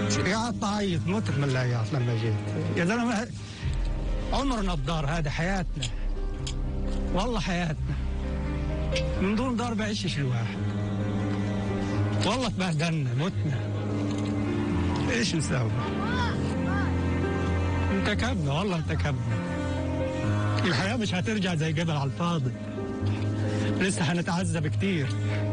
قعدت اعيط، مت من العياط لما جيت. يا زلمه عمرنا بدار، هذا حياتنا والله، حياتنا من دون دار بعيشش الواحد. والله تبهدلنا، متنا، ايش نسوي؟ انتكبنا والله، انتكبنا. الحياة مش هترجع زي قبل على الفاضي، لسه هنتعذب كتير.